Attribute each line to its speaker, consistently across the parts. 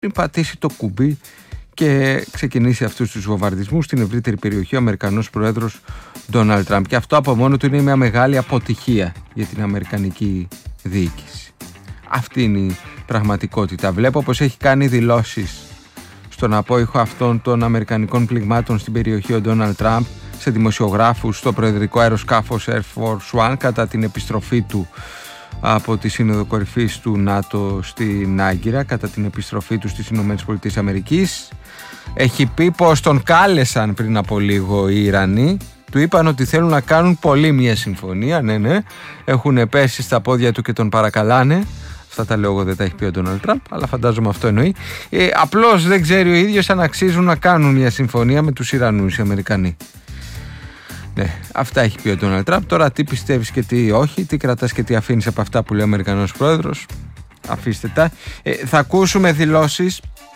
Speaker 1: πριν πατήσει το κουμπί και ξεκινήσει αυτούς τους βομβαρδισμούς στην ευρύτερη περιοχή ο Αμερικανός Πρόεδρος Ντόναλντ Τραμπ. Και αυτό από μόνο του είναι μια μεγάλη αποτυχία για την Αμερικανική διοίκηση. Αυτή είναι η πραγματικότητα. Βλέπω πως έχει κάνει δηλώσεις στον απόϊχο αυτών των Αμερικανικών πληγμάτων στην περιοχή ο Ντόναλντ Τραμπ σε δημοσιογράφους στο προεδρικό αεροσκάφος Air Force One κατά την επιστροφή του από τη Σύνοδο Κορυφής του ΝΑΤΟ στην Άγκυρα, κατά την επιστροφή του στις ΗΠΑ. Έχει πει πως τον κάλεσαν πριν από λίγο οι Ιρανοί, του είπαν ότι θέλουν να κάνουν πολύ μια συμφωνία, ναι, έχουν πέσει στα πόδια του και τον παρακαλάνε. Αυτά τα λέω εγώ, δεν τα έχει πει ο Ντόναλντ Τραμπ, αλλά φαντάζομαι αυτό εννοεί. Απλώς δεν ξέρει ο ίδιος αν αξίζουν να κάνουν μια συμφωνία με τους Ιρανούς οι Αμερικανοί. Ναι, αυτά έχει πει ο Ντόναλντ Τραμπ. Τώρα τι πιστεύεις και τι όχι, τι κρατάς και τι αφήνεις από αυτά που λέει ο Αμερικανός Πρόεδρος, αφήστε τα. Θα ακούσουμε δηλώσεις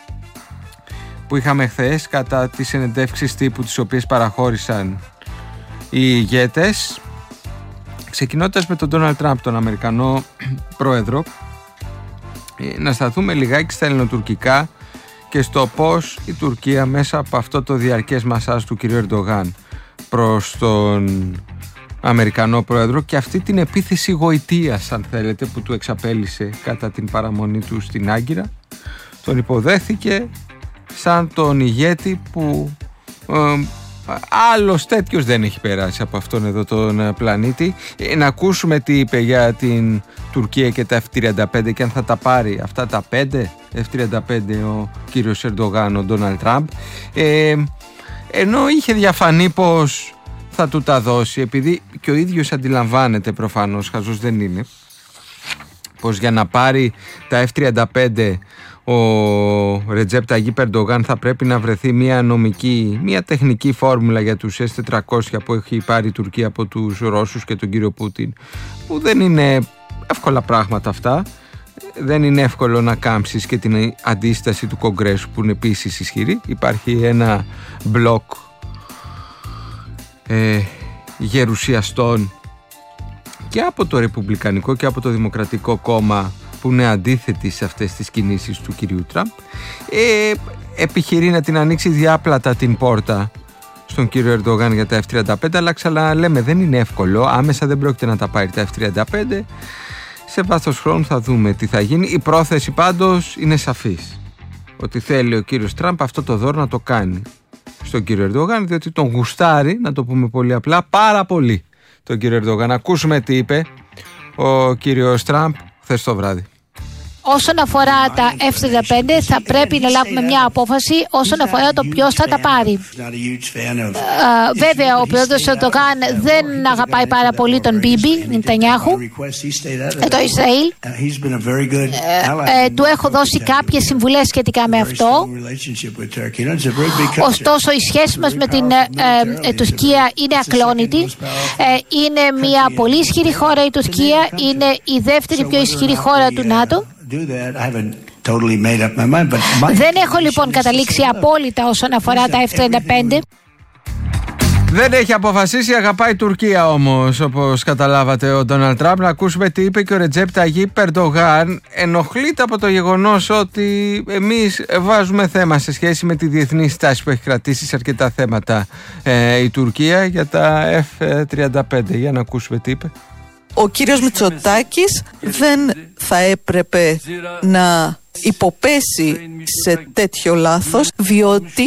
Speaker 1: που είχαμε χθες κατά τις συνεντεύξεις τύπου τις οποίες παραχώρησαν οι ηγέτες, ξεκινώντας με τον Ντόναλντ Τραμπ, τον Αμερικανό Πρόεδρο. Να σταθούμε λιγάκι στα ελληνοτουρκικά και στο πως η Τουρκία μέσα από αυτό το διαρκές μασάζ του κ. Ερντογάν προς τον Αμερικανό Πρόεδρο και αυτή την επίθεση γοητείας, αν θέλετε, που του εξαπέλυσε κατά την παραμονή του στην Άγκυρα, τον υποδέχθηκε σαν τον ηγέτη που άλλος τέτοιος δεν έχει περάσει από αυτόν εδώ τον πλανήτη. Να ακούσουμε τι είπε για την Τουρκία και τα F-35 και αν θα τα πάρει αυτά τα 5 F-35 ο κύριος Ερντογάν, ο Ντόναλντ Τραμπ, ενώ είχε διαφανεί πως θα του τα δώσει, επειδή και ο ίδιος αντιλαμβάνεται, προφανώς χαζός δεν είναι, πως για να πάρει τα F-35 ο Ρετζέπ Ταγίπ Ερντογάν θα πρέπει να βρεθεί μια τεχνική φόρμουλα για τους S-400 που έχει πάρει η Τουρκία από τους Ρώσους και τον κύριο Πούτιν, που δεν είναι εύκολα πράγματα αυτά. Δεν είναι εύκολο να κάμψεις και την αντίσταση του Κογκρέσου που είναι επίσης ισχυρή. Υπάρχει ένα μπλοκ γερουσιαστών και από το Ρεπουμπλικανικό και από το Δημοκρατικό Κόμμα που είναι αντίθετοι σε αυτές τις κινήσεις του κυρίου Τραμπ. Επιχειρεί να την ανοίξει διάπλατα την πόρτα στον κύριο Ερντογάν για τα F-35, αλλά ξαναλέμε δεν είναι εύκολο, άμεσα δεν πρόκειται να τα πάρει τα F-35. Σε βάθος χρόνου θα δούμε τι θα γίνει. Η πρόθεση πάντως είναι σαφής, ότι θέλει ο κύριος Τραμπ αυτό το δώρο να το κάνει στον κύριο Ερντογάν, διότι τον γουστάρει, να το πούμε πολύ απλά, πάρα πολύ τον κύριο Ερντογάν. Ακούσουμε τι είπε ο κύριος Τραμπ χθες το βράδυ.
Speaker 2: Όσον αφορά τα F-35 θα πρέπει να λάβουμε μια απόφαση όσον αφορά το ποιος θα τα πάρει. Βέβαια ο πρόεδρος Ερντογάν δεν αγαπάει πάρα πολύ τον Μπίμπι Νετανιάχου, το Ισραήλ. Του έχω δώσει κάποιες συμβουλές σχετικά με αυτό. Ωστόσο η σχέση μας με την Τουρκία είναι ακλόνητη. Είναι μια πολύ ισχυρή χώρα η Τουρκία, είναι η δεύτερη πιο ισχυρή χώρα του ΝΑΤΟ. Δεν έχω λοιπόν καταλήξει απόλυτα όσον αφορά τα F-35.
Speaker 1: Δεν έχει αποφασίσει, αγαπάει η Τουρκία όμως, όπως καταλάβατε ο Ντόναλντ Τραμπ. Να ακούσουμε τι είπε και ο Ρετζέπ Ταγίπ Ερντογάν. Ενοχλείται από το γεγονός ότι εμείς βάζουμε θέμα σε σχέση με τη διεθνή στάση που έχει κρατήσει σε αρκετά θέματα η Τουρκία για τα F-35. Για να ακούσουμε τι είπε.
Speaker 3: Ο κύριος Μητσοτάκης δεν θα έπρεπε να υποπέσει σε τέτοιο λάθος, διότι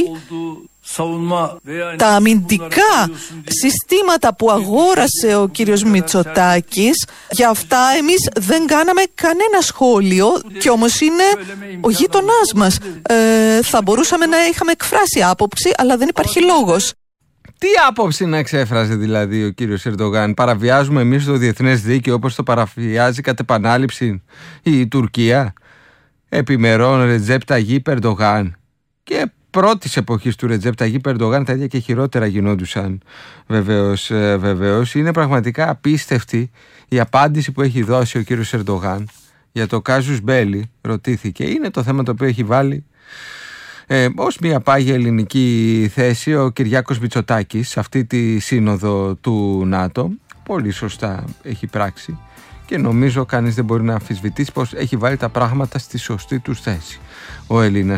Speaker 3: τα αμυντικά συστήματα που αγόρασε ο κύριος Μητσοτάκης, για αυτά εμείς δεν κάναμε κανένα σχόλιο, και όμως είναι ο γείτονάς μας. Θα μπορούσαμε να είχαμε εκφράσει άποψη, αλλά δεν υπάρχει λόγος.
Speaker 1: Τι άποψη να εξέφραζε δηλαδή ο κύριος Ερντογάν? Παραβιάζουμε εμείς το διεθνές δίκαιο όπως το παραβιάζει κατ' επανάληψη η Τουρκία? Επιμερών Ρετζέπ Ταγίπ Ερντογάν. Και πρώτης εποχής του Ρετζέπ Ταγίπ Ερντογάν τα ίδια και χειρότερα γινόντουσαν βεβαίως. Είναι πραγματικά απίστευτη η απάντηση που έχει δώσει ο κύριος Ερντογάν για το κάζους μπέλι. Ρωτήθηκε, είναι το θέμα το οποίο έχει βάλει ως μια πάγια ελληνική θέση ο Κυριάκος Μητσοτάκης σε αυτή τη σύνοδο του ΝΑΤΟ. Πολύ σωστά έχει πράξει και νομίζω κανείς δεν μπορεί να αμφισβητήσει πως έχει βάλει τα πράγματα στη σωστή τους θέση. Ο Έλληνας